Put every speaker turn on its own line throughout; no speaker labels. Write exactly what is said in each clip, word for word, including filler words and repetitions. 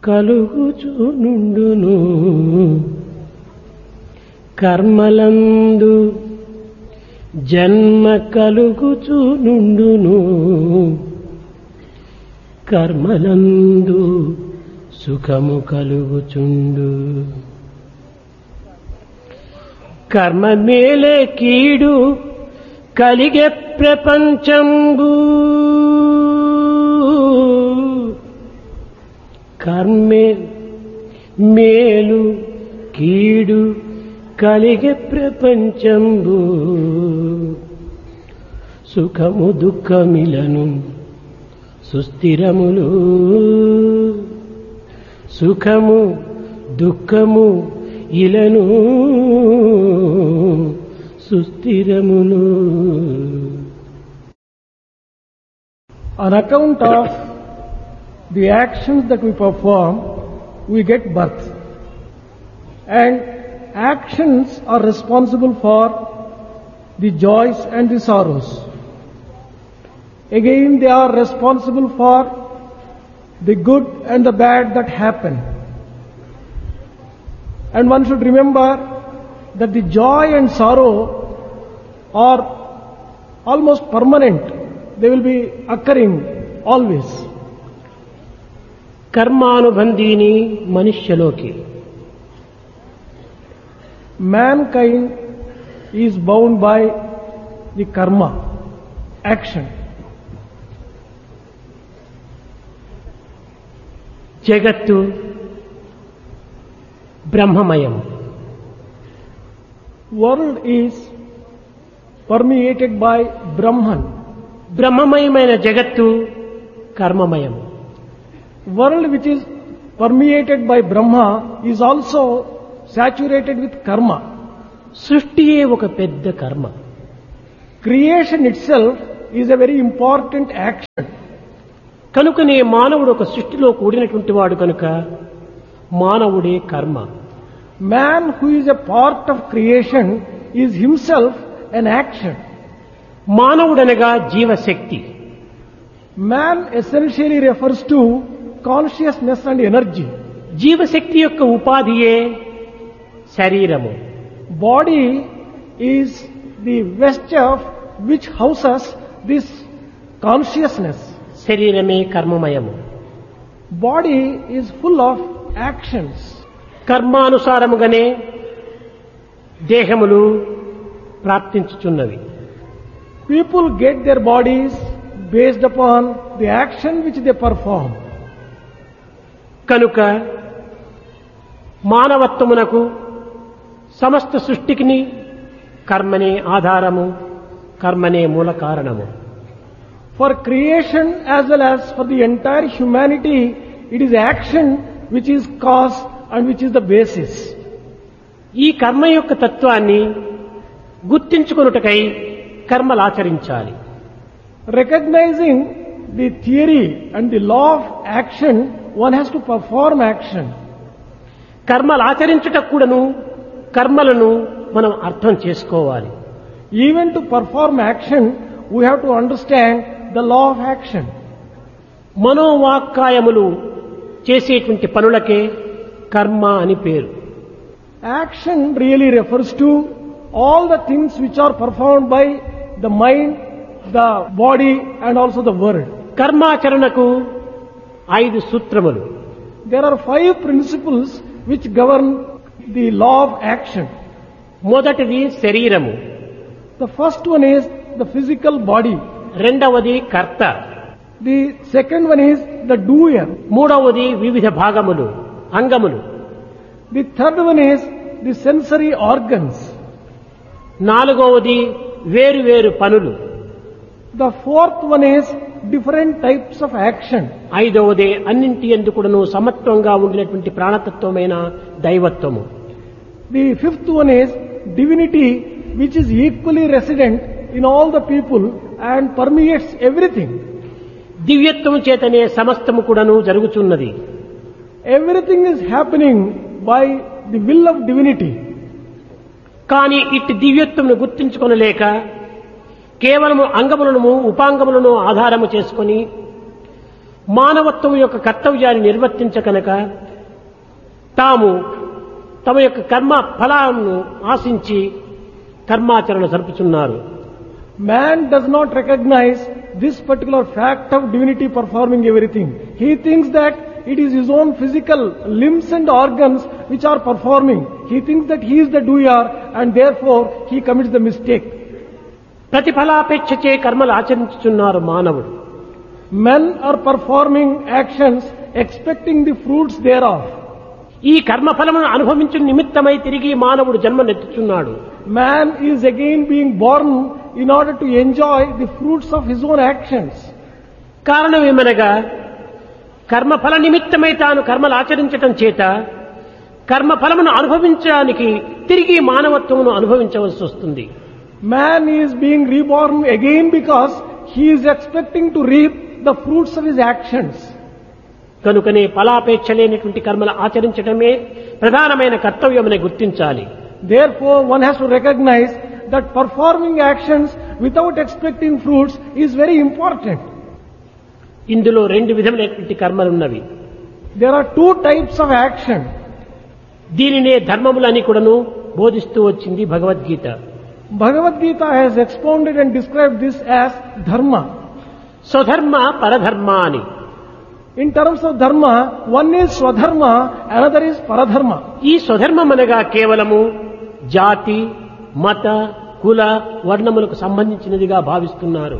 కలుగుచునుండును కర్మలందు జన్మ కలుగుచునుండును కర్మలందు సుఖము కలుగుచుండు కర్మ మేలే కీడు కలిగే ప్రపంచంబు కర్మే మేలు కీడు కలిగే ప్రపంచంబు సుఖము దుఃఖమిలను సుస్థిరములు సుఖము దుఃఖము ఇలను సుస్థిరములు.
On account of the actions that we perform, we get birth. And actions are responsible for the joys and the sorrows. Again, they are responsible for the good and the bad that happen. And one should remember that the joy and sorrow are almost permanent. They will be occurring always.
కర్మానుబంధీని మనుష్యలోకి
Mankind is bound by the karma, action.
జగత్తు బ్రహ్మమయం.
World is permeated by Brahman.
బ్రహ్మమయమైన జగత్తు కర్మమయం.
World which is permeated by Brahma is also saturated with karma.
సృష్టియే ఒక పెద్ద కర్మ.
Creation itself is a very important action.
కనుకనే మానవుడు ఒక సృష్టిలో కూడినటువంటి వాడు కనుక మానవుడే కర్మ.
Man who is a part of creation is himself an action.
మానవుడనగా జీవశక్తి.
Man essentially refers to consciousness and energy.
జీవశక్తి యొక్క ఉపాధియే శరీరము.
Body is the vesture which houses this consciousness.
శరీరమే కర్మమయము.
Body is full of actions.
కర్మానుసారముగానే దేహములు ప్రాప్తించుచున్నవి.
People get their bodies based upon the action which they perform.
కనుక మానవత్వమునకు సమస్త సృష్టికిని కర్మనే ఆధారము, కర్మనే మూల కారణము.
For creation as well as for the entire humanity, it is action which is cause and which is the basis.
ఈ కర్మ యొక్క తత్వాన్ని గుర్తించుకొనుటకై కర్మలాచరించాలి.
Recognizing the theory and the law of action, one has to perform action.
కర్మలాచరించుటకు కూడాను కర్మలను మనం అర్థం చేసుకోవాలి.
Even to perform action, we have to understand the law of action.
మనోవాక్కాయములు చేసేటువంటి పనులకే కర్మ అని పేరు.
Action really refers to all the things which are performed by the mind, the body and also the word.
కర్మాచరణకు ఐదు సూత్రములు.
There are five principles which govern the law of action.
మొదటిది శరీరము.
The first one is the physical body.
రెండవది కర్త.
The second one is the doer.
మూడవది వివిధ భాగములు, అంగములు.
The third one is the sensory organs.
నాలుగవది వేరు వేరు పనులు.
The fourth one is different types of action.
ఐదవది అన్నింటి యందు కూడాను సమత్వంగా ఉండినటువంటి ప్రాణతత్వమైన దైవత్వము.
The fifth one is divinity, which is equally resident in all the people and permeates everything.
దివ్యత్వము చేతనే సమస్తము కూడాను జరుగుచున్నది.
Everything is happening by the will of divinity.
కానీ ఇట్టి దివ్యత్వమును గుర్తించుకొనలేక కేవలము అంగములను ఉపాంగములను ఆధారము చేసుకొని మానవత్వం యొక్క కర్తవ్యాన్ని నిర్వర్తించకనక తాము తమ యొక్క కర్మ ఫలాలను ఆశించి కర్మాచరణ జరుపుతున్నారు.
Man does not recognize this particular fact of divinity performing everything. He thinks that it is his own physical limbs and organs which are performing. He thinks that he is the doer and therefore he commits the mistake.
ప్రతిఫలాపేక్షచే కర్మలు ఆచరించుచున్నారు మానవుడు.
Men are performing actions expecting the fruits thereof.
ఈ కర్మఫలమును అనుభవించు నిమిత్తమై తిరిగి మానవుడు జన్మనెత్తుచున్నాడు.
Man is again being born in order to enjoy the fruits of his own actions.
కారణమేమనగా కర్మఫల నిమిత్తమై తాను కర్మలు ఆచరించటం చేత కర్మఫలమును అనుభవించడానికి తిరిగి మానవత్వమును అనుభవించవలసి వస్తుంది.
Man is being reborn again because he is expecting to reap the fruits of his actions.
కనుకనే ఫలాపేక్ష లేనటువంటి కర్మలు ఆచరించడమే ప్రధానమైన కర్తవ్యమని గుర్తించాలి.
Therefore, one has to recognize that performing actions without expecting fruits is very important.
ఇందులో రెండు విధములైనటువంటి కర్మలున్నవి.
There are two types of action.
దీనినే ధర్మములని కూడాను బోధిస్తూ వచ్చింది Bhagavad Gita.
Bhagavad Gita has expounded and described this as dharma.
స్వధర్మ పరధర్మ అని.
In terms of dharma, one is swadharma, another is paradharma.
ఈ స్వధర్మం అనగా కేవలము జాతి, మత, కుల, వర్ణములకు సంబంధించినదిగా భావిస్తున్నారు.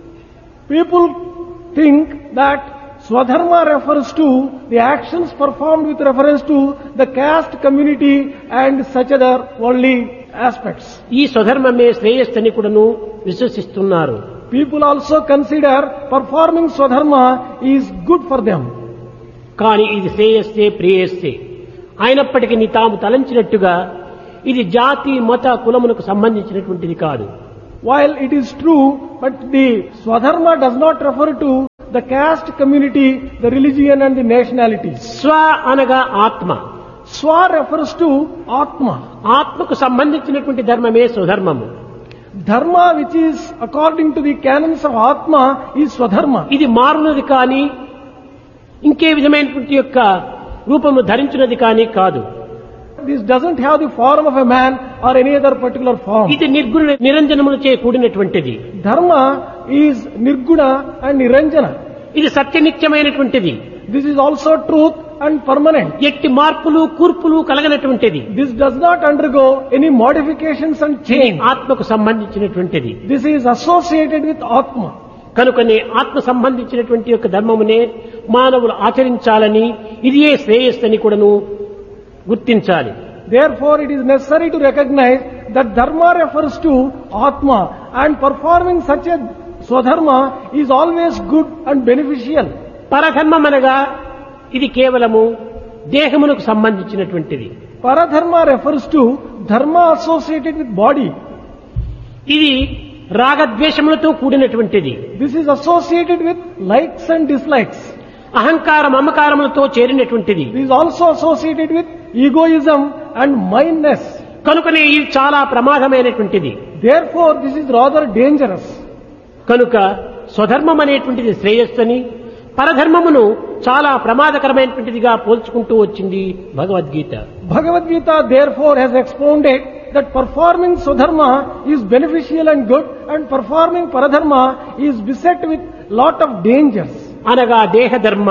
People think that swadharma refers to the actions performed with reference to the caste community and such other worldly aspects.
ఈ స్వధర్మమే శ్రేయస్సని కూడాను విశ్వసిస్తున్నారు.
People also consider performing swadharma is good for them.
కానీ ఇది శ్రేయస్సే ప్రేయస్సే అయినప్పటికీ తాము తలంచినట్టుగా ఇది జాతి, మత, కులములకు సంబంధించినటువంటిది కాదు.
While it is true, but the swadharma does not refer to the caste community, the religion and the nationalities.
స్వ అనగా ఆత్మ.
Swa refers to Atma.
ఆత్మకు సంబంధించినటువంటి ధర్మమే స్వధర్మము.
Dharma which is according to the canons of Atma is Swadharma.
ఇది మారునది కానీ ఇంకే విధమైనటువంటి యొక్క రూపము ధరించినది కానీ కాదు.
This doesn't have the form of a man or any other particular form.
ఇది నిర్గుణ నిరంజనములచే కూడినటువంటిది.
Dharma is Nirguna and Niranjana.
ఇది సత్యనిత్యమైనటువంటిది.
This is also truth and permanent.
ఎట్టి మార్పులు కూర్పులు కలగనటువంటిది.
This does not undergo any modifications and
ఇది
change.
ఆత్మకు సంబంధించినటువంటిది.
This is associated with Atma.
కనుకనే ఆత్మ సంబంధించినటువంటి యొక్క ధర్మమునే మానవులు ఆచరించాలని ఇది ఏ శ్రేయస్సని కూడాను గుర్తించాలి.
Therefore, it is necessary to recognize that Dharma refers to Atma and performing such a Swadharma is always good and beneficial.
పరధర్మం అనగా ఇది కేవలము దేహమునకు సంబంధించినటువంటిది.
Paradharma refers to dharma associated with body.
ఇది రాగద్వేషములతో కూడినటువంటిది.
This is associated with likes and dislikes.
అహంకార మమకారములతో చేరినటువంటిది.
This is also associated with egoism and mindness.
కనుకనే ఇది చాలా ప్రమాదమైనటువంటిది.
Therefore, this is rather dangerous.
కనుక స్వధర్మం అనేటువంటిది శ్రేయస్సని, పరధర్మమును చాలా ప్రమాదకరమైనటువంటిదిగా పోల్చుకుంటూ వచ్చింది Bhagavad Gita.
Bhagavad Gita therefore has expounded that performing Swadharma is beneficial and good and performing Paradharma is beset with lot of dangers.
అనగా దేహధర్మ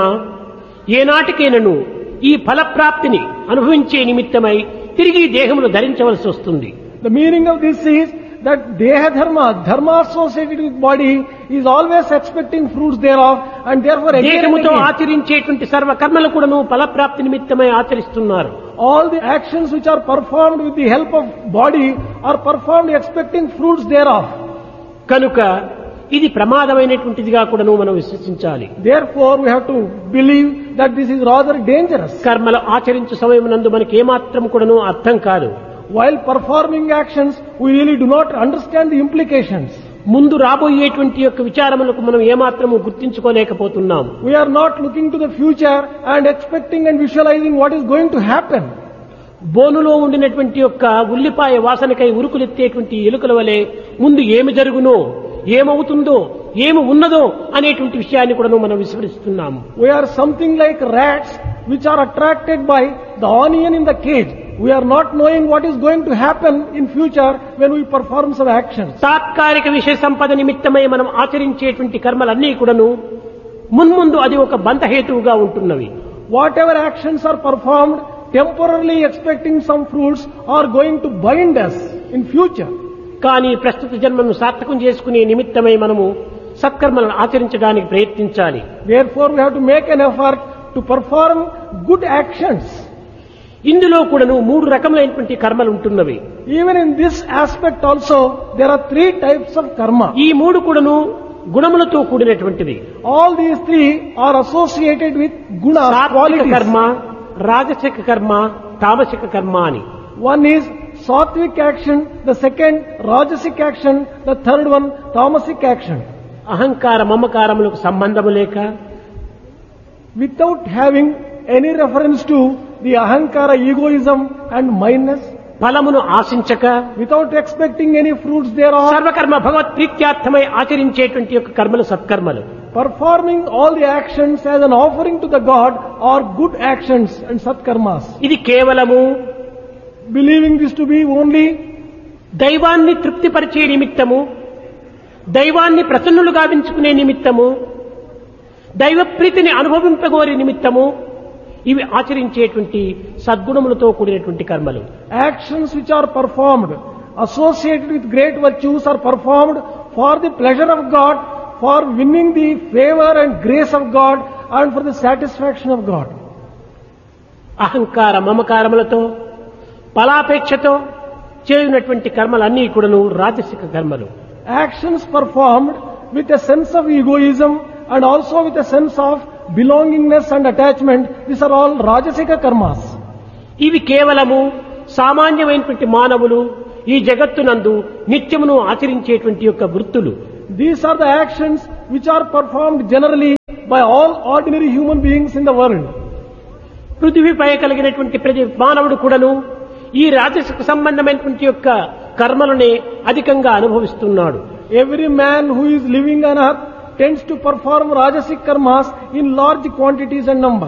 ఏనాటికైనను ఈ ఫలప్రాప్తిని అనుభవించే నిమిత్తమై తిరిగి దేహమును ధరించవలసి వస్తుంది.
The meaning of this is that Deha Dharma, Dharma associated with body, is always expecting fruits thereof and therefore again and
దేహముతో
again,
ఆచరించేటువంటి సర్వ కర్మలు కూడాను ఫలప్రాప్తి నిమిత్తమై ఆచరిస్తున్నారు.
all the actions which are performed with the help of body are performed expecting fruits thereof.
కనుక ఇది ప్రమాదమైనటువంటిదిగా కూడాను మనం విశ్వసించాలి.
Therefore, we have to believe that this is rather dangerous.
కర్మలు ఆచరించే సమయమునందు మనకి ఏమాత్రం కూడాను అర్థం కాదు.
While performing actions, we really do not understand the implications.
ముందు రాబోయేటువంటి యొక్క విచారములకు మనం ఏమాత్రము గుర్తించుకోలేకపోతున్నాం.
We are not looking to the future and expecting and visualizing what is going to happen.
బోనులో ఉండినటువంటి యొక్క ఉల్లిపాయ వాసనకై ఉరుకులెత్తేటువంటి ఎలుకల వలె ముందు ఏమి జరుగునో ఏమవుతుందో ఏమి ఉన్నదో అనేటువంటి విషయాన్ని కూడా మనం విస్మరిస్తున్నాము.
We are something like rats which are attracted by the onion in the cage. We are not knowing what is going to happen in future when we perform some actions.
తాత్కాలిక విషయ సంపద నిమిత్తమై మనం ఆచరించేటువంటి కర్మలన్నీ కూడాను మున్ముందు అది ఒక బంధహేతువుగా ఉంటున్నవి.
Whatever actions are performed temporarily expecting some fruits are going to bind us in future.
కానీ ప్రస్తుత జన్మను సార్థకం చేసుకునే నిమిత్తమై మనము సత్కర్మలను ఆచరించడానికి ప్రయత్నించాలి.
Therefore we have to make an effort to perform good actions.
ఇందులో కూడాను మూడు రకములైనటువంటి కర్మలు ఉంటున్నవి.
Even in this aspect also there are three types of karma.
ఈ మూడు కూడాను గుణములతో కూడినటువంటిది.
All these three are associated with gunas,
సాత్విక
qualities.
కర్మ, రాజసిక కర్మ, తామసిక కర్మ అని.
One is sattvic action, the second rajasic action, the third one tamasic action.
అహంకార మమకారములకు సంబంధము లేక,
Without having any reference to the ahankara, egoism and mindness,
ఫలమును ఆశించక,
without expecting any fruits thereof,
సర్వకర్మ భగవత్ ప్రీత్యార్థమై ఆచరించేటువంటి యొక్క కర్మలు సత్కర్మలు.
performing all the actions as an offering to the God are good actions and satkarmas.
ఇది కేవలము
Believing this to be only
దైవాన్ని తృప్తిపరిచే నిమిత్తము, దైవాన్ని ప్రసన్నులు గావించుకునే నిమిత్తము, దైవ ప్రీతిని అనుభవింపగోరే నిమిత్తము ఇవి ఆచరించేటువంటి సద్గుణములతో కూడినటువంటి కర్మలు.
actions which are performed associated with great virtues are performed for the pleasure of God, for winning the favor and grace of God and for the satisfaction of God.
అహంకార మమకారములతో ఫలాపేక్షతో చేయునటువంటి కర్మలన్నీ కూడాను రాజసిక కర్మలు.
Actions performed with a sense of egoism and also with a sense of belongingness and attachment, these are all rajasika karmas.
ఇవి కేవలము సామాన్యమైనటువంటి మానవులు ఈ జగత్తునందు నిత్యమును ఆచరించేటువంటి యొక్క వృత్తులు.
These are the actions which are performed generally by all ordinary human beings in the world.
పృథివీపై కలిగినటువంటి ప్రతి మానవుడు కూడాను ఈ రాజసిక సంబంధమైనటువంటి యొక్క కర్మలనే అధికంగా అనుభవిస్తున్నాడు.
Every man who is living on earth tends to perform rajasic karmas in large quantities and number.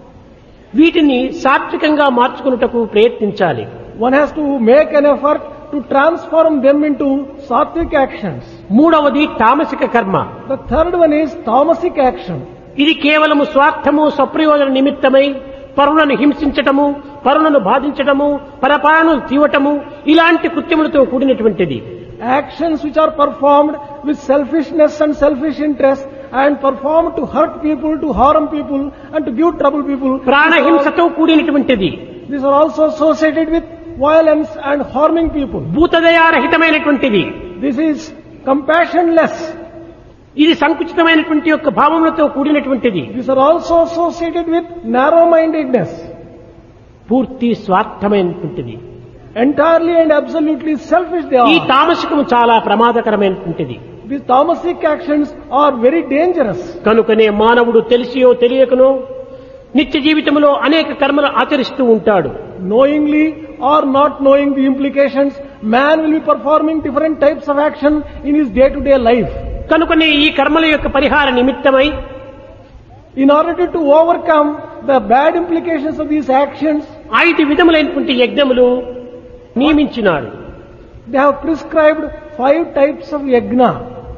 వీటిని సాత్వికంగా మార్చుకున్నటకు ప్రయత్నించాలి.
One has to make an effort to transform them into sattvic actions.
మూడవది తామసిక కర్మ.
The third one is tamasic action.
ఇది కేవలము స్వార్థము స్వప్రయోజన నిమిత్తమై పరులను హింసించటము, పరులను బాధించటము, పరపాలను తీవటము ఇలాంటి కృత్యములతో కూడినటువంటిది.
Actions which are performed with selfishness and selfish interest and performed to hurt people, to harm people and to give trouble people.
ప్రాణహింసతో కూడినటువంటిది.
These are also associated with violence and harming people.
భూతదయారహితమైనటువంటిది.
This is compassionless.
ఇది సంకుచితమైనటువంటి యొక్క భావములతో కూడినటువంటిది.
These are also associated with narrow-mindedness.
పూర్తి స్వార్థమైనటువంటిది.
Entirely and absolutely selfish they
ఈ
are.
తామసికము చాలా ప్రమాదకరమైనటువంటిది.
These tamasic actions are very dangerous.
కనుకనే మానవుడు తెలిసియో తెలియకనో నిత్య జీవితంలో అనేక కర్మలు ఆచరిస్తూ ఉంటాడు.
Knowingly or not knowing the implications, man will be performing different types of action in his day-to-day life.
కనుకనే ఈ కర్మల యొక్క పరిహార నిమిత్తమై
In order to, to overcome the bad implications of these actions,
ఐదు విధములైనటువంటి యజ్ఞములు నియమించినాడు.
they have prescribed five types of yajna.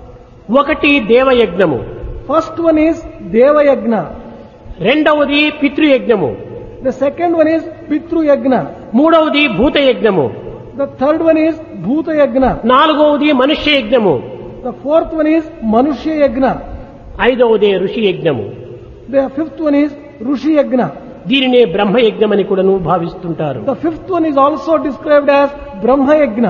ఒకటి దేవయజ్ఞము,
First one is Deva Yajna.
రెండవది పితృయజ్ఞము,
The second one is Pitru Yajna.
మూడవది భూతయజ్ఞము,
The third one is Bhuta Yajna.
నాలుగవది మనుష్య యజ్ఞము,
The fourth one is Manushya Yajna.
ఐదవది ఋషి యజ్ఞము.
The fifth one is Rushi Yajna.
దీనినే బ్రహ్మయజ్ఞం అని కూడాను భావిస్తుంటారు.
The fifth one is also described as Brahma Yajna.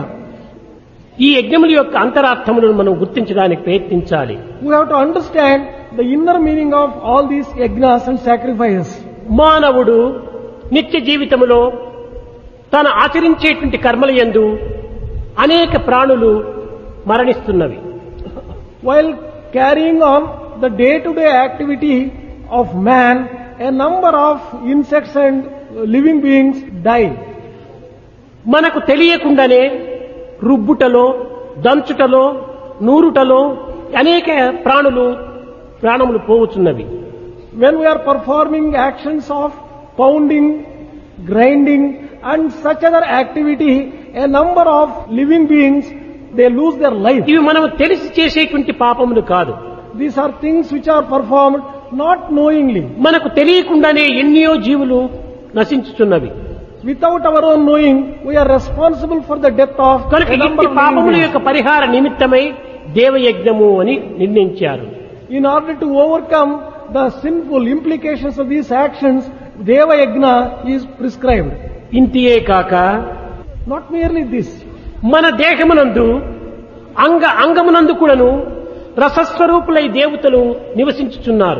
ఈ యజ్ఞముల యొక్క అంతరార్థములను మనం గుర్తించడానికి ప్రయత్నించాలి.
We have to understand the inner meaning of all these yajnas and sacrifices.
మానవుడు నిత్య జీవితములో తాను ఆచరించేటువంటి కర్మల యందు అనేక ప్రాణులు మరణిస్తున్నవి.
While carrying on the day-to-day activity of man, a number of insects and living beings die.
మనకు తెలియకుండానే రుబ్బుటలో, దంచుటలో, నూరుటలో అనేక ప్రాణులు ప్రాణములు పోవచ్చున్నవి.
When we are performing actions of pounding, grinding and such other activity, a number of living beings, they lose their life.
ఇవి మనం తెలిసి చేసేటువంటి పాపములు కాదు.
These are things which are performed not knowingly.
మనకు తెలియకుండానే ఎన్నో జీవులు నశించుచున్నవి.
Without our own knowing, we are responsible for the death of
కనుక
a number
ఇంటి
of living
పాపముల
beings.
యొక్క పరిహార నిమిత్తమై దేవయజ్ఞము అని నిర్ణయించారు.
In order to overcome the sinful implications of these actions, Deva Yajna is prescribed.
ఇంతియే కాక
Not merely this.
మన దేహమునందు అంగ అంగమునందు కూడాను రసస్వరూపులై దేవతలు నివసించుచున్నారు.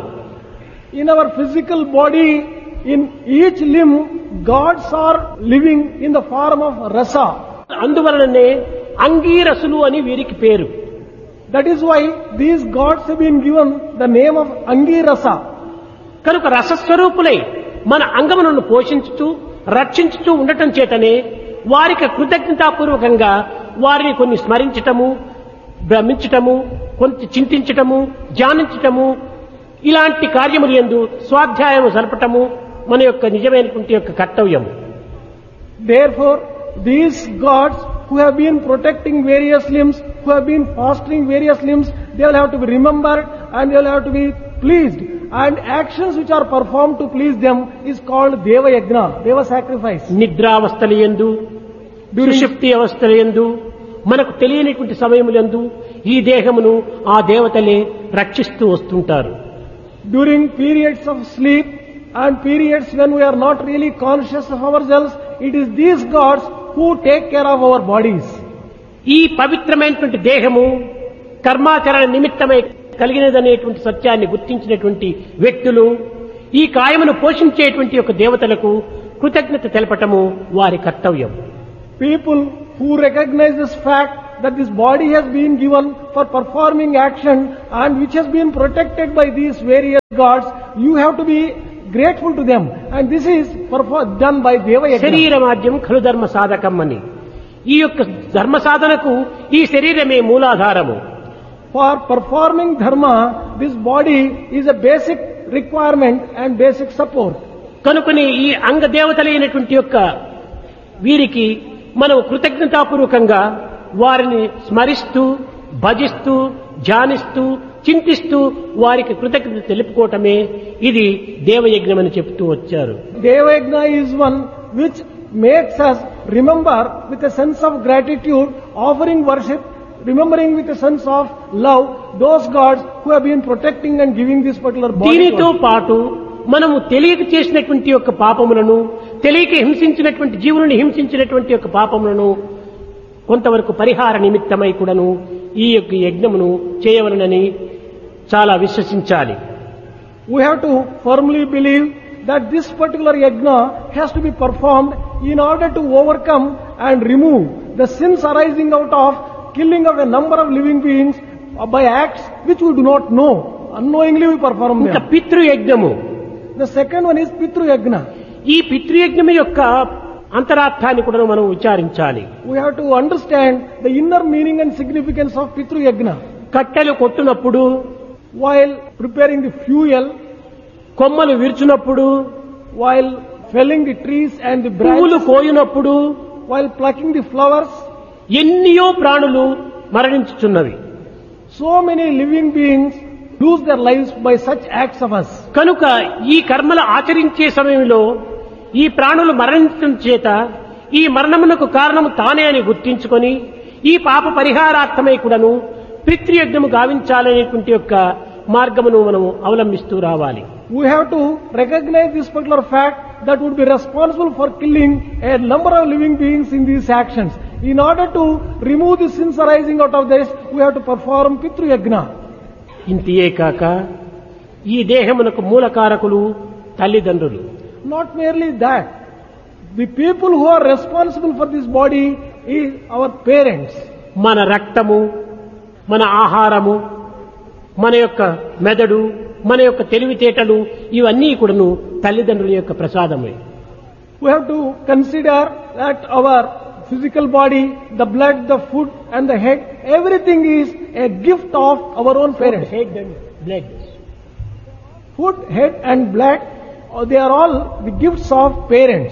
In our physical body, in each limb, gods are living in the form of rasa.
అందువలననే అంగీరసులు అని వీరికి పేరు.
That is why these gods have been given the name of Angirasa.
కనుక రసస్వరూపులై మన అంగములను పోషించుతూ రక్షించుతూ ఉండటం చేతనే వారికి కృతజ్ఞతాపూర్వకంగా వారిని కొన్ని స్మరించటము, భ్రమించటము, కొంత చింతించటము, ధ్యానించటము, ఇలాంటి కార్యములు యందు స్వాధ్యాయము జరపటము మన యొక్క నిజమైనటువంటి యొక్క కర్తవ్యము.
Therefore, these gods who have been protecting various limbs, who have been fostering various limbs, they will have to be remembered and they will have to be pleased. And actions which are performed to please them is called Deva Yajna, Deva sacrifice.
నిద్రావస్థలయందు, సుషుప్తి అవస్థలయందు, మనకు తెలియనటువంటి సమయములందు ఈ దేహమును ఆ దేవతలే రక్షిస్తూ వస్తుంటారు.
During periods of sleep and periods when we are not really conscious of ourselves, it is these gods who take care of our bodies.
ఈ పవిత్రమైనటువంటి దేహము కర్మాచరణ నిమిత్తమై కలిగినదనేటువంటి సత్యాన్ని గుర్తించినటువంటి వ్యక్తులు ఈ కాయమును పోషించేటువంటి ఒక దేవతలకు కృతజ్ఞత తెలపటము వారి కర్తవ్యం.
People who recognize this fact that this body has been given for performing action and which has been protected by these various gods, you have to be grateful to them. And this is perfor- done by Deva Yajna.
శరీరమాద్యం ఖలు ధర్మ సాధకం అని ఈ యొక్క ధర్మ సాధనకు ఈ శరీరమే మూలాధారము.
For performing dharma, this body is a basic requirement and basic support.
కనుకని ఈ అంగ దేవతలైనటువంటి యొక్క వీరికి మనం కృతజ్ఞతాపూర్వకంగా వారిని స్మరిస్తూ, భజిస్తూ, ధ్యానిస్తూ, చింతిస్తూ వారికి కృతజ్ఞత తెలుపుకోవటమే ఇది దేవయజ్ఞం అని చెప్తూ వచ్చారు.
Deva Yajna is one which makes us remember with a sense of gratitude, offering worship, remembering with a sense of love those gods who have been protecting and giving this particular body.
దీనితో పాటు మనము తెలియక చేసినటువంటి యొక్క పాపములను, తెలియక హింసించినటువంటి జీవులను హింసించినటువంటి యొక్క పాపములను కొంతవరకు పరిహార నిమిత్తమై కూడాను ఈ యొక్క యజ్ఞమును చేయవలనని చాలా విశ్వసించాలి.
We have to firmly believe that this particular yajna has to be performed in order to overcome and remove the sins arising out of killing of a number of living beings by acts which we do not know. Unknowingly we perform
ఇంకా
them.
పితృయజ్ఞము.
The second one is Pitru Yajna.
ఈ పితృయజ్ఞము యొక్క అంతరార్థాన్ని కూడా మనం విచారించాలి.
We have to understand the inner meaning and significance of Pitru Yajna.
కట్టెలు కొట్టునప్పుడు,
While preparing the fuel,
కొమ్మలు విరుచునప్పుడు,
while felling the trees and the
పువ్వులు
branches,
కోయునప్పుడు
while plucking the flowers,
ఎన్నియో ప్రాణులు మరణించుచున్నవి.
so many living beings lose their lives by such acts of us.
కనుక ఈ కర్మలు ఆచరించే సమయంలో ఈ ప్రాణులు మరణించడం చేత ఈ మరణమునకు కారణము తానే అని గుర్తించుకొని ఈ పాప పరిహారార్థమై కూడాను పితృయజ్ఞము గావించాలనేటువంటి యొక్క మార్గమును మనము అవలంబిస్తూ రావాలి.
We have to recognize this particular fact that would be responsible for killing a number of living beings in these actions. In order to remove the sins arising out of this, we have to perform Pitru Yajna.
ఇంతియే కాక ఈ దేహమునకు మూలకారకులు తల్లిదండ్రులు.
Not merely that, the people who are responsible for this body is our parents.
మన రక్తము, మన ఆహారము, మన యొక్క మెదడు, మన యొక్క తెలివితేటలు ఇవన్నీ కూడాను తల్లిదండ్రుల యొక్క ప్రసాదమే.
We have to consider that our physical body, the blood, the food and the head, everything is a gift of our own parents.
Head and blood.
Food, head and blood, uh, they are all the gifts of parents.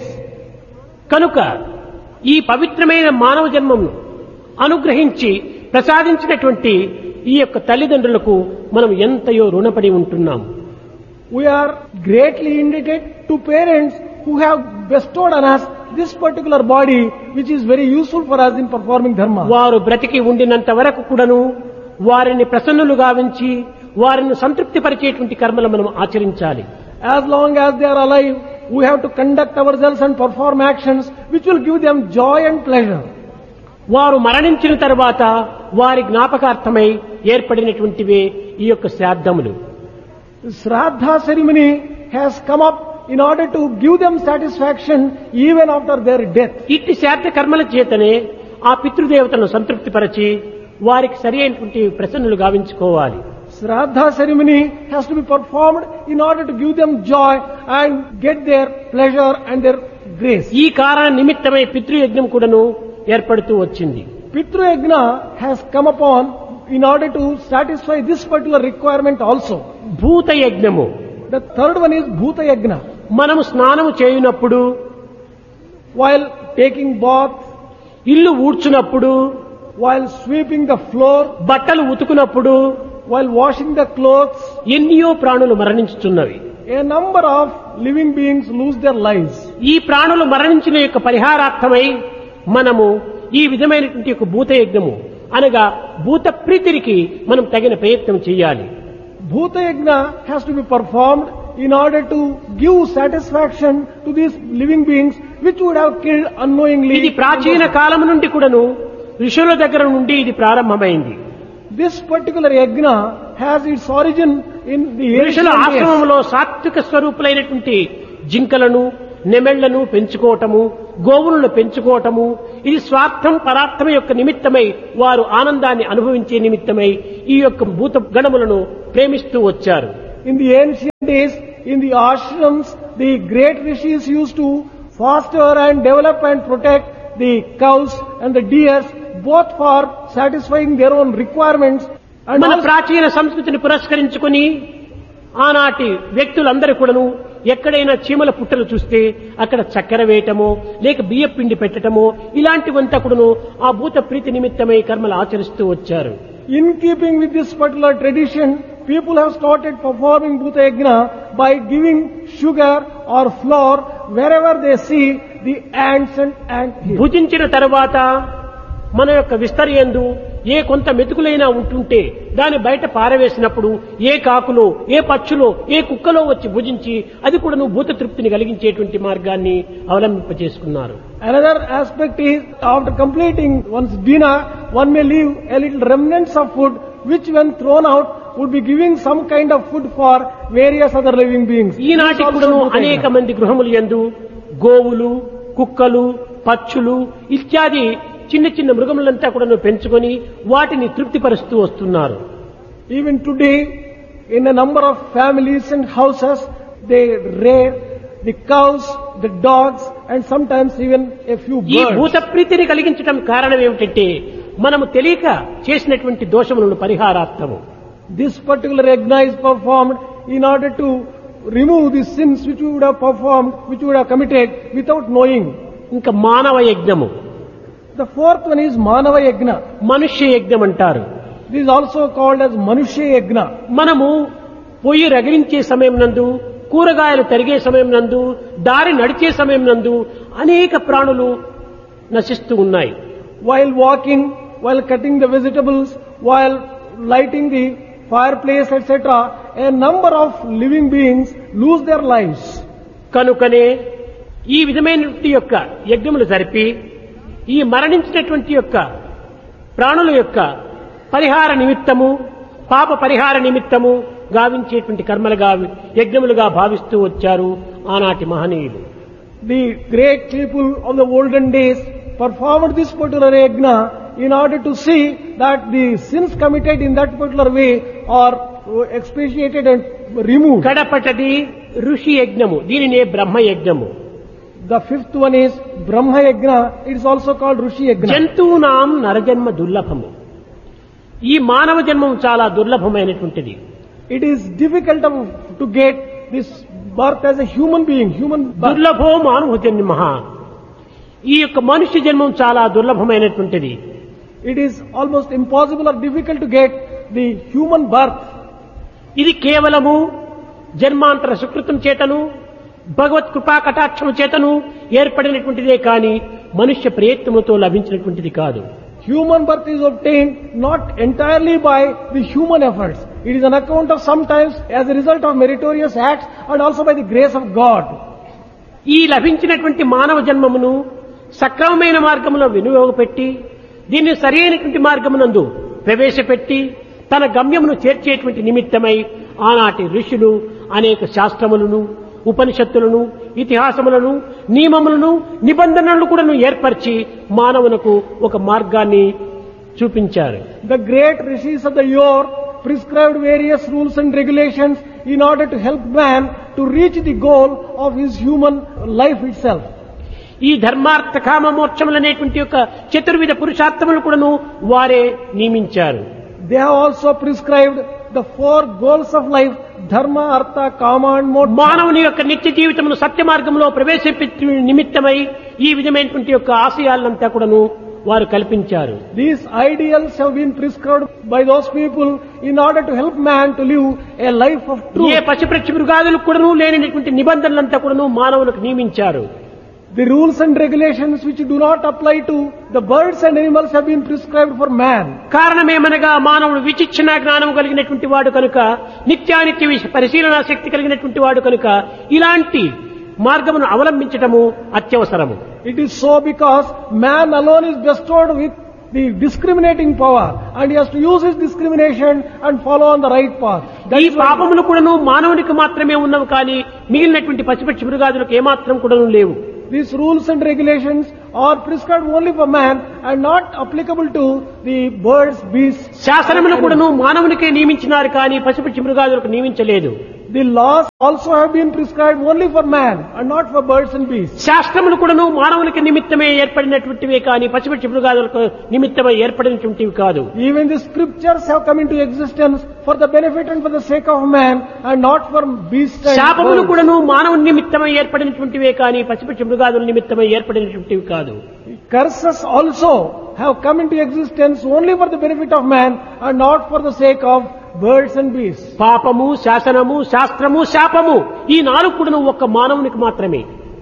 కనుక ఈ పవిత్రమైన మానవ జన్మను అనుగ్రహించి ప్రసాదించినటువంటి ఈ యొక్క తల్లిదండ్రులకు మనం ఎంతయో రుణపడి ఉంటున్నాం.
We are greatly indebted to parents who have bestowed on us this particular body which is very useful for us in performing dharma.
వారు బ్రతికి ఉండినంత వరకు కూడాను వారిని ప్రసన్నులు గావించి వారిని సంతృప్తి పరిచేటువంటి కర్మలు మనం ఆచరించాలి.
As long as they are alive, we have to conduct ourselves and perform actions which will give them joy and pleasure.
వారు మరణించిన తర్వాత వారి జ్ఞాపకార్థమై ఏర్పడినటువంటివే ఈ యొక్క శ్రాద్ధములు.
Shraddha ceremony has come up in order to give them satisfaction even after their death.
ఇట్టి శ్రాద్ధ కర్మల చేతనే ఆ పితృదేవతలను సంతృప్తిపరచి వారికి సరి అయినటువంటి ప్రసన్నులు గావించుకోవాలి.
Shraddha ceremony has to be performed in order to give them joy and get their pleasure and their grace.
ఈ కారణ నిమిత్తమై పితృయజ్ఞం కూడాను ఏర్పడుతూ వచ్చింది.
Pitru Yajna has come upon in order to satisfy this particular requirement also.
భూత యజ్ఞము.
The third one is Bhuta Yajna.
మనము స్నానము చేయునప్పుడు,
While taking bath,
ఇల్లు ఊడ్చునప్పుడు,
while sweeping the floor,
బట్టలు ఉతుకునప్పుడు
while washing the clothes,
ఎన్నో ప్రాణులు మరణించుతున్నవి.
a number of living beings lose their lives.
ఈ ప్రాణులు మరణించిన యొక్క పరిహారార్థమై మనము ఈ విధమైనటువంటి యొక్క భూత యజ్ఞము అనగా భూత ప్రీతికి మనం తగిన ప్రయత్నం చేయాలి.
Bhuta Yajna has to be performed in order to give satisfaction to these living beings which would have killed unknowingly.
ఇది ప్రాచీన కాలం నుండి కూడాను ఋషుల దగ్గర నుండి ఇది ప్రారంభమైంది.
This particular yajna has its origin in the
ఋషుల
ancient days.
ఆశ్రమంలో సాత్విక స్వరూపులైనటువంటి జింకలను, నెమెళ్లను పెంచుకోవటము, గోవులను పెంచుకోవటము, ఇది స్వార్థం పరార్థం యొక్క నిమిత్తమై వారు ఆనందాన్ని అనుభవించే నిమిత్తమై ఈ యొక్క భూత గణములను ప్రేమిస్తూ వచ్చారు.
In the ancient days, in the ashrams, the great rishis used to foster and develop and protect the cows and the deers, both for satisfying their own requirements and
మన
also
ప్రాచీన సంస్కృతిని పురస్కరించుకొని ఆనాటి వ్యక్తులందరూ కూడాను ఎక్కడైనా చీమల పుట్టలు చూస్తే అక్కడ చక్కెర వేయటమో లేక బియ్య పిండి పెట్టటమో ఇలాంటివంతా కూడాను ఆ భూత ప్రీతి నిమిత్తమై కర్మలు ఆచరిస్తూ వచ్చారు.
in keeping with this particular tradition, people have started performing Bhuta Yajna by giving sugar or flour wherever they see the ants and ant hills.
భుజించిన తర్వాత మన యొక్క విస్తరియందు ఏ కొంత మెతుకులైనా ఉంటుంటే దాన్ని బయట పారవేసినప్పుడు ఏ కాకులో, ఏ పక్షులో, ఏ కుక్కలో వచ్చి భుజించి అది కూడా నువ్వు భూత తృప్తిని కలిగించేటువంటి మార్గాన్ని అవలంబింపచేసుకున్నారు.
Another aspect is, after completing one's dinner, one may leave a little remnants of food which when thrown out would be giving some kind of food for various other living beings.
ఈనాటి
This also
కూడాను
Bhuta Yajna.
అనేక మంది గృహములు యందు గోవులు, కుక్కలు, పక్షులు ఇత్యాది చిన్న చిన్న మృగములంతా కూడా పెంచుకొని వాటిని తృప్తిపరుస్తూ వస్తున్నారు.
Even today, in a number of families and houses, they rear the cows, the dogs, and sometimes even a few
ఈ
birds.
భూత ప్రీతిని కలిగించడం కారణం ఏమిటంటే మనము తెలియక చేసినటువంటి దోషములను పరిహారార్థము.
This particular yajna is performed in order to remove the sins which we would have performed, which we would have committed without knowing.
ఇంకా మానవ యజ్ఞము,
The fourth one is Manava Yajna.
మనుష్య యజ్ఞం అంటారు.
This is also called as Manushya Yajna.
మనము పొయ్యి రగిలించే సమయం నందు, కూరగాయలు తరిగే సమయం నందు, దారి నడిచే సమయం నందు అనేక ప్రాణులు నశిస్తూ ఉన్నాయి.
While walking, while cutting the vegetables, while lighting the fireplace, et cetera, a number of living beings lose their lives.
కనుకనే ఈ విధమైనటువంటి యొక్క యజ్ఞములు జరిపి ఈ మరణించినటువంటి యొక్క ప్రాణుల యొక్క పరిహార నిమిత్తము, పాప పరిహార నిమిత్తము గావించేటువంటి కర్మలుగా యజ్ఞములుగా భావిస్తూ వచ్చారు ఆనాటి మహనీయులు.
The great people of the olden days performed this particular yajna in order to see that the sins committed in that particular way are expiated and removed.
కడపటది ఋషి యజ్ఞము, దీనినే బ్రహ్మ యజ్ఞము.
The fifth one is Brahma Yajna. It is also called Rishi Yajna.
జంతువునాం నరజన్మ దుర్లభము. ఈ మానవ జన్మం చాలా దుర్లభమైనటువంటిది.
It is difficult of- to get this birth as a human being, human birth.
దుర్లభో మానవ జన్మ. ఈ యొక్క మనుష్య జన్మం చాలా దుర్లభమైనటువంటిది.
It is almost impossible or difficult to get the human birth.
ఇది కేవలము జన్మాంతర సుకృతం చేతను భగవత్ కృపా కటాక్షము చేతను ఏర్పడినటువంటిదే కాని మనుష్య ప్రయత్నముతో లభించినటువంటిది కాదు.
Human birth is obtained not entirely by the human efforts. It is an account of sometimes as a result of meritorious acts and also by the grace of God.
ఈ లభించినటువంటి మానవ జన్మమును సక్రమమైన మార్గములో వినియోగపెట్టి దీన్ని సరైనటువంటి మార్గమునందు ప్రవేశపెట్టి తన గమ్యమును చేర్చేటువంటి నిమిత్తమై ఆనాటి ఋషులు అనేక శాస్త్రములను ఉపనిషత్తులను ఇతిహాసములను నియమములను నిబంధనలను కూడా ఏర్పరిచి మానవునకు ఒక మార్గాన్ని చూపించారు.
The great rishis of the yore prescribed various rules and regulations in order to help man to reach the goal of his human life itself.
ఈ ధర్మార్థ కామ మోక్షములనేటువంటి యొక్క చతుర్విధ పురుషార్థములు కూడాను వారే నియమించారు.
They have also prescribed the four goals of life: dharma, artha, kama and moksha.
మానవుని యొక్క నిత్య జీవితమును సత్య మార్గంలో ప్రవేశపెట్టి నిమిత్తమై ఈ విధమైనటువంటి యొక్క ఆశయాలంతా కూడాను వారు కల్పించారు.
These ideals have been prescribed by those people in order to help man to live a life of
A
truth.
పశుపక్షి మృగాదులకు కూడాను లేనటువంటి నిబంధనలంతా కూడాను మానవులకు నియమించారు.
The rules and regulations which do not apply to the birds and animals have been prescribed for man.
కారణమేమనగా మానవుడు విచక్షణ జ్ఞానం కలిగినటువంటి వాడు కనుక నిత్యానిత్య విష- పరిశీలనా శక్తి కలిగినటువంటి వాడు కనుక ఇలాంటి మార్గమును అవలంబించటము అత్యవసరము.
It is so because man alone is bestowed with the discriminating power and he has to use his discrimination and follow on the right path. That
ఈ
is why
పాపములు కూడాను మానవునికి మాత్రమే ఉన్నవి కానీ మిగిలినటువంటి పశుపక్షి మృగాదులకు ఏమాత్రం కూడాను లేవు.
these rules and regulations are prescribed only for man and not applicable to the birds, beasts.
శాసనములు కూడాను మానవునికే నియమించినారు కానీ పశుపక్షి మృగాదులకు నియమించలేదు.
The laws also have been prescribed only for man and not for birds and beasts.
శాస్త్రములు కూడాను మానవునికి నిమిత్తమే ఏర్పడినటువంటివి కానీ పశుపక్షి మృగాదులకు నిమిత్తమై ఏర్పడినటువంటివి కాదు.
Even the scriptures have come into existence for the benefit and for the sake of man and not for beasts and
శాపములు
birds.
కూడాను మానవుని నిమిత్తమై ఏర్పడినటువంటివే కానీ పశుపక్షి మృగాదుల నిమిత్తమై ఏర్పడినటువంటివి కాదు.
Curses also have come into existence only for the benefit of man and not for the sake of birds and beasts.
పాపము, శాసనము, శాస్త్రము, శాపము ఈ నాలుగు కూడాను ఒక్క మానవునికి మాత్రమే.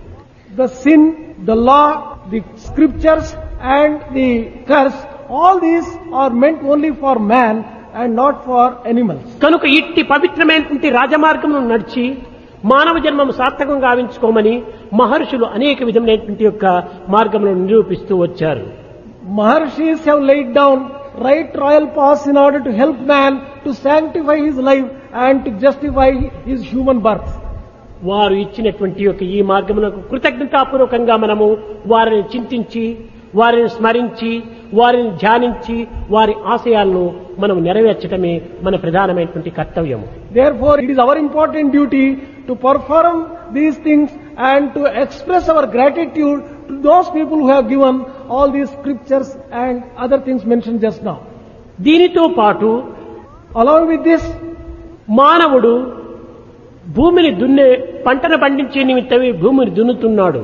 The sin, the law, the scriptures and the curse, all these are meant only for man and not for animals.
కనుక ఇట్టి పవిత్రమైనటువంటి రాజమార్గమును నడిచి మానవ జన్మము సార్థకం గావించుకోమని మహర్షులు అనేక విధమైనటువంటి యొక్క మార్గములను నిరూపిస్తూ వచ్చారు.
Maharshis have laid down right royal paths in order to help man to sanctify his life and to justify his human birth.
వారు ఇచ్చినటువంటి యొక్క ఈ మార్గమునకు కృతజ్ఞతాపూర్వకంగా మనము వారిని చింతించి వారిని స్మరించి వారిని ధ్యానించి వారి ఆశయాలను మనం నెరవేర్చడమే మన ప్రధానమైనటువంటి కర్తవ్యము.
Therefore, it is our important duty to perform these things and to express our gratitude to those people who have given all these scriptures and other things mentioned just now.
దీనితో పాటు
Along with this,
మానవుడు భూమిని దున్నే పంటను పండించే నిమిత్తమే భూమిని దున్నుతున్నాడు.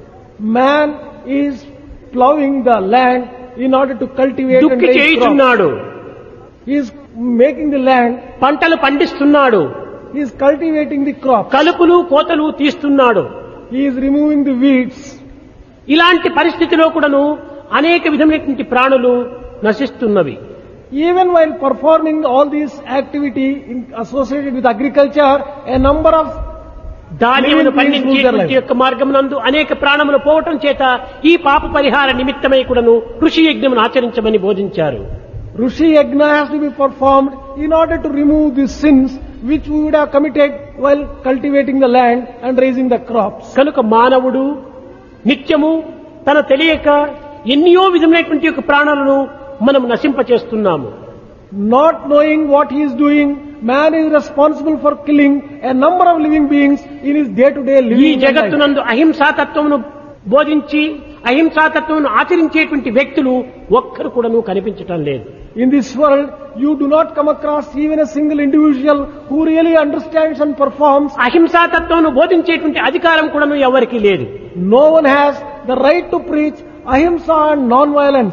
man is plowing the land in order to cultivate and
దుక్కి
raise crops.
చేయుచున్నాడు,
He is making the land,
పంటలు పండిస్తున్నాడు,
he is cultivating the crops,
కలుపులు కోతలు తీస్తున్నాడు.
he is removing the weeds.
ఇలాంటి పరిస్థితిలో కూడాను అనేక విధమైనటువంటి ప్రాణులు నశిస్తున్నవి.
Even while performing all these activity in, associated with agriculture, a number of
ధాన్యమును పండించేటువంటి యొక్క మార్గమునందు అనేక ప్రాణములు పోవటం చేత ఈ పాప పరిహార నిమిత్తమై కూడాను కృషి యజ్ఞమును ఆచరించమని బోధించారు.
Rishi Yajna has to be performed in order to remove the sins which we would have committed while cultivating the land and raising the crops.
కనుక మానవుడు నిత్యము తన తెలియక ఎన్నో విధమైనటువంటి యొక్క ప్రాణాలను మనం నశింపచేస్తున్నాము.
Not knowing what he is doing, man is responsible for killing a number of living beings in his day-to-day
ఈ
living life.
జగత్తునందు అహింసాతత్వమును బోధించి అహింసాతత్వమును ఆచరించేటువంటి వ్యక్తులు ఒక్కరు కూడాను కనిపించటం లేదు.
In this world, you do not come across even a single individual who really understands and performs.
అహింసాతత్వమును బోధించేటువంటి అధికారం కూడాను ఎవరికీ లేదు.
No one has the right to preach ahimsa and non-violence.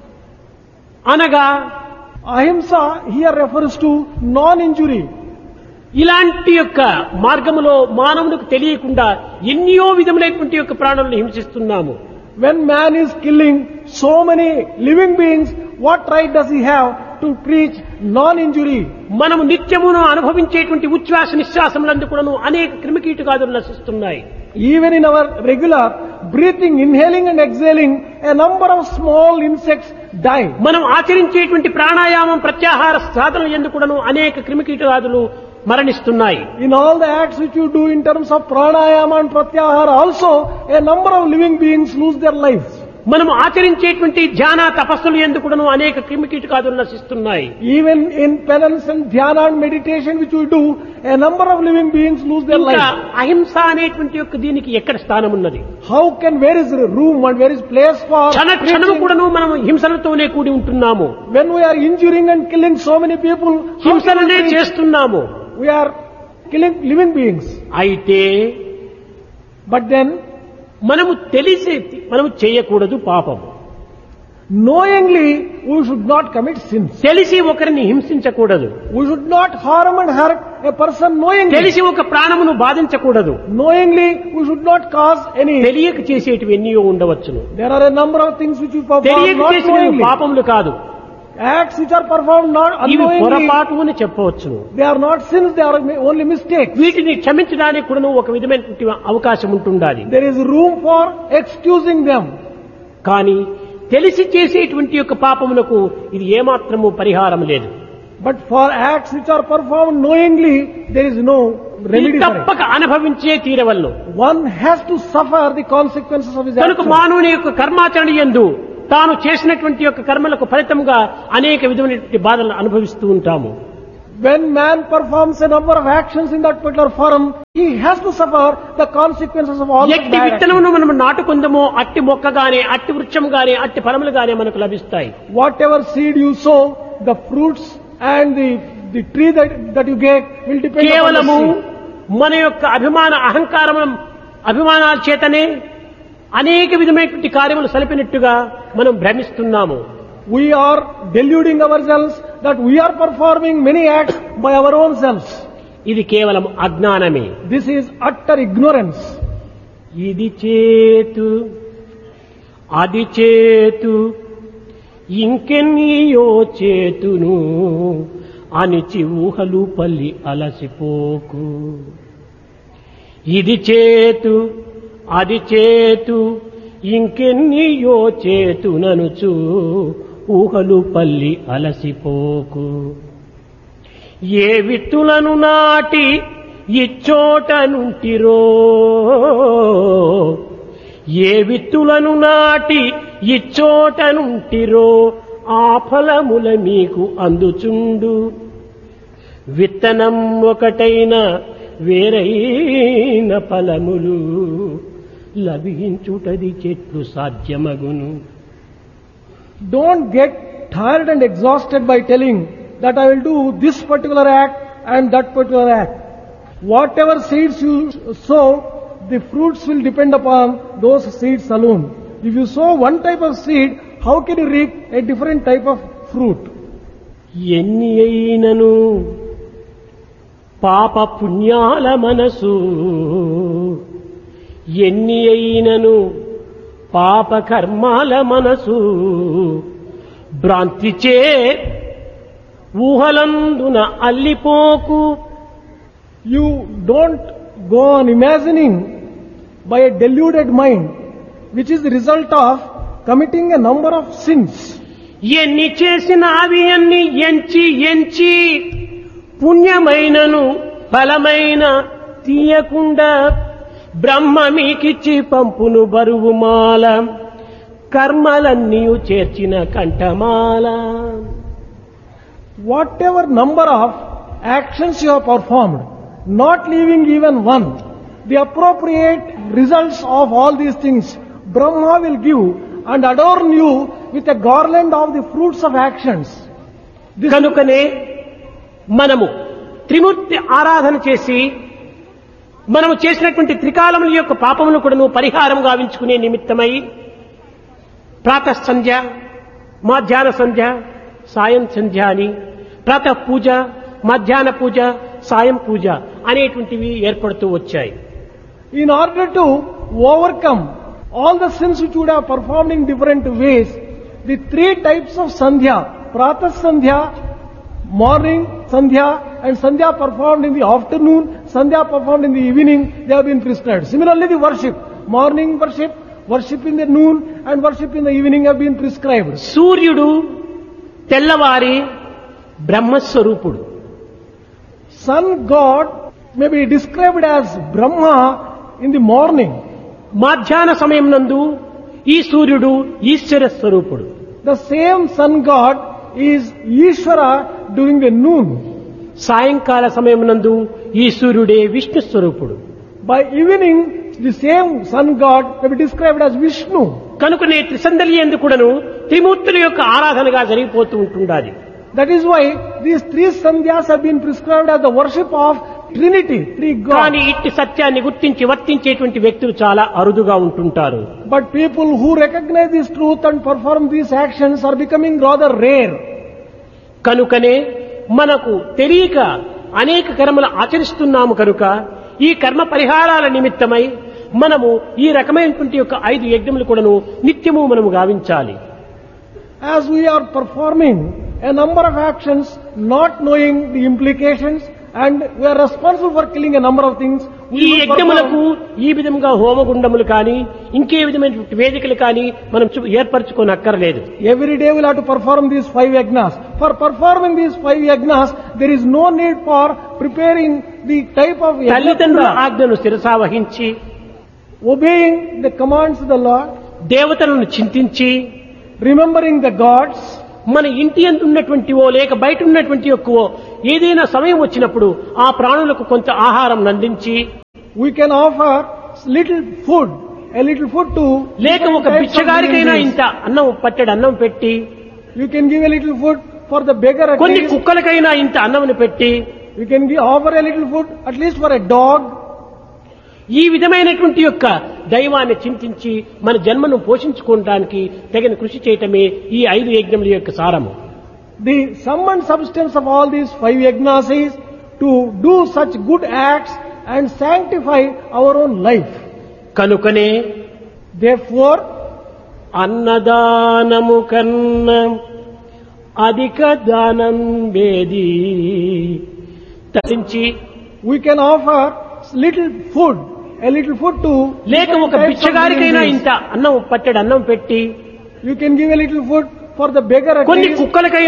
అనగా
Ahimsa here refers to non-injury.
ఇలాంటి యొక్క మార్గములో మానవునికి తెలియకుండా ఎన్నో విధములైనటువంటి యొక్క ప్రాణులను హింసిస్తున్నాము.
When man is killing so many living beings, what right does he have to preach non-injury?
మనము నిత్యమును అనుభవించేటువంటి ఉచ్ఛ్వాస నిశ్వాసములందు కూడాను అనేక క్రిమికీటకాదులు నశిస్తున్నాయి.
Even in our regular breathing, inhaling and exhaling, a number of small insects die.
మనం ఆచరించేటువంటి ప్రాణాయామం ప్రత్యాహార సాధనలు యందు కూడాను అనేక క్రిమికీటకాదులు మరణిస్తున్నాయి.
In all the acts which you do in terms of pranayama and pratyahara also, a number of living beings lose their lives.
మనం ఆచరించేటువంటి ధ్యాన తపస్సులు యందు కూడాను అనేక క్రిమికీటకాదులు నశిస్తున్నాయి.
Even in penance and dhyana and meditation which we do, a number of living beings lose their
ఇంకా
lives.
అహింస అనేటువంటి యొక్క దీనికి ఎక్కడ స్థానం ఉన్నది?
How can, where is room and where is place for
క్షణ క్షణము
preaching?
కూడాను మనం హింసలతోనే కూడి ఉంటున్నాము.
When we are injuring and killing so many people, how can we
హింసలనే
preach?
చేస్తున్నాము.
We are killing living beings.
అయితే
But then,
మనము తెలిసి మనము చేయకూడదు పాపం.
knowingly, we should not commit sins.
తెలిసి ఒకరిని హింసించకూడదు.
We should not harm and hurt a person knowingly.
తెలిసి ఒక ప్రాణమును బాధించకూడదు.
Knowingly, we should not cause any.
తెలియక చేసేటివి ఎన్నో ఉండవచ్చును.
There are a number of things which we perform
తెలియక
not
చేసినవి
knowingly.
పాపములు కాదు,
Acts which are performed not
ఇవి
unknowingly,
పొరపాటు అని చెప్పవచ్చును.
they are not sins, they are only mistakes.
వీటిని క్షమించడానికి కూడా ఒక విధమైనటువంటి అవకాశం ఉంటుండాలి.
There is room for excusing them.
కానీ తెలిసి చేసేటువంటి యొక్క పాపములకు ఇది ఏమాత్రము పరిహారం లేదు.
But for acts which are performed knowingly, there is no
ఇది
remedy for it.
తప్పక అనుభవించే తీరవలను.
One has to suffer the consequences of his
కనుక
actions.
మానవుని యొక్క కర్మాచరణ యందు తాను చేసినటువంటి యొక్క కర్మలకు ఫలితంగా అనేక విధమైనటువంటి బాధలను అనుభవిస్తూ ఉంటాము.
When man performs a number of actions in that particular form, he has to suffer the consequences of all the
ఎట్టి
bad actions.
విత్తనమును మనం నాటుకుందామో అట్టి మొక్కగానే అట్టి వృక్షంగానే అట్టి ఫలములుగానే మనకు లభిస్తాయి.
Whatever seed you sow, the fruits and the, the tree that, that you get will depend upon the
కేవలము
seed.
మన యొక్క అభిమాన అహంకారం అభిమానాల చేతనే అనేక విధమైనటువంటి కార్యములు సలిపినట్టుగా మనం భ్రమిస్తున్నాము.
We are deluding ourselves that we are performing many acts by our own selves.
ఇది కేవలం అజ్ఞానమే.
This is utter ignorance.
ఇది చేతు అది చేతు ఇంకెన్నియో చేతును అనిచి ఊహలు పల్లి అలసిపోకు. ఇది చేతు అది చేతు ఇంకెన్నియో చేతుననుచు ఊహలు పల్లి అలసిపోకు. ఏ విత్తులను నాటి ఇచ్చోట నుంటిరో ఏ విత్తులను నాటి ఇచ్చోట నుంటిరో ఆ ఫలముల మీకు అందుచుండు. విత్తనం ఒకటైన వేరైన ఫలములు లభించుటది చెట్లు సాధ్యమగును.
Don't get tired and exhausted by telling that I will do this particular act and that particular act. Whatever seeds you sow, the fruits will depend upon those seeds alone. If you sow one type of seed, how can you reap a different type of fruit?
ఎన్ని అయినను పాప పుణ్యాల మనసు ఎన్ని అయినను పాప కర్మాల మనసు భ్రాంతిచే ఊహలందున అల్లిపోకు.
You don't go on imagining by a deluded mind, which is the result of committing a number of sins.
ఎన్ని చేసిన అవి అన్ని ఎంచి ఎంచి పుణ్యమైనను ఫలమైన తీయకుండా బ్రహ్మ మీకిచ్చి పంపును బరువుమాల కర్మలన్నీ చేర్చిన కంఠమాల.
Whatever number of actions you have performed, not leaving even one, the appropriate results of all these things, Brahma will give and adorn you with a garland of the fruits of actions. This
కనుకనే మనము త్రిమూర్తి ఆరాధన చేసి మనము చేసినటువంటి త్రికాలముల యొక్క పాపములను కూడాను పరిహారం గావించుకునే నిమిత్తమై ప్రాతః సంధ్య, మధ్యాహ్న సంధ్య, సాయం సంధ్య అని ప్రాతః పూజ, మధ్యాహ్న పూజ, సాయం పూజ అనేటువంటివి ఏర్పడుతూ వచ్చాయి.
in order to overcome all the sins which would have performed in different ways, the three types of sandhya, pratah sandhya, morning sandhya, and sandhya performed in the afternoon, sandhya performed in the evening, they have been prescribed. Similarly, the worship, morning worship, worship in the noon, and worship in the evening have been prescribed.
సూర్యుడు తెల్లవారి బ్రహ్మస్వరూపుడు.
Sun God may be described as Brahma in the morning.
మధ్యాహ్న సమయం నందు ఈ సూర్యుడు ఈశ్వర స్వరూపుడు.
The same sun God is Ishvara during the noon.
సాయంకాల సమయం నందు ఈ సూర్యుడే విష్ణు స్వరూపుడు.
By evening, the same sun God may be described as Vishnu.
కనుకనే త్రిసందలి యందు కూడాను త్రిమూర్తుల యొక్క ఆరాధనగా జరిగిపోతూ ఉంటుండాలి.
That is why these three sandhyas have been prescribed as the worship of Trinity, three
కానీ
gods.
ఇట్టి సత్యాన్ని గుర్తించి వర్తించేటువంటి వ్యక్తులు చాలా అరుదుగా ఉంటుంటారు.
But people who recognize this truth and perform these actions are becoming rather rare.
కనుకనే మనకు తెలియక అనేక కర్మలు ఆచరిస్తున్నాము కనుక ఈ కర్మ పరిహారాల నిమిత్తమై మనము ఈ రకమైనటువంటి యొక్క ఐదు యజ్ఞములు కూడాను నిత్యము మనము గావించాలి.
As we are performing a number of actions, not knowing the implications, and we are responsible for killing a number of things, we
ఈ
will
యజ్ఞములకు
perform.
ఈ విధంగా హోమగుండములు కానీ ఇంకే విధమైన వేదికలు కానీ మనం చు- ఏర్పరచుకొని అక్కర్లేదు.
Every day we'll have to perform these five yagnas. For performing these five yagnas, there is no need for preparing the type of
తల్లిదండ్రుల
yagna.
ఆజ్ఞను శిరసా వహించి
Obeying the commands of the Lord,
దేవతలను చింతించి
remembering the gods,
మన ఇంటి అందు ఉన్నటువంటివో లేక బయట ఉన్నటువంటి యొక్కవో ఏదైనా సమయం వచ్చినప్పుడు ఆ ప్రాణులకు కొంత ఆహారం అందించి
we can offer little food, a little food to
లేక ఒక
different types of
బిచ్చగారికైనా
living
ఇంత అన్నం పట్టెడు అన్నం పెట్టి
beings. You can give a little food for the beggar at
కొన్ని
least.
కుక్కలకైనా ఇంత అన్నమును పెట్టి
You can give, offer a little food at least for a dog.
ఈ విధమైనటువంటి యొక్క దైవాన్ని చింతించి మన జన్మను పోషించుకోవడానికి తగిన కృషి చేయటమే ఈ ఐదు యజ్ఞముల యొక్క సారము.
The sum and substance of all these five yagnas is to do such good acts and sanctify our own life.
కనుకనే
Therefore,
అన్నదానము కన్నా అధిక దానం వేది తరించి
we can offer little food, a little food to
లేక
different
ఒక
types of
బిచ్చగారికైనా
living beings.
ఇంత అన్నం పట్టెడు అన్నం పెట్టి
You can give a little food for the beggar at
కొన్ని
least.
కుక్కలకైనా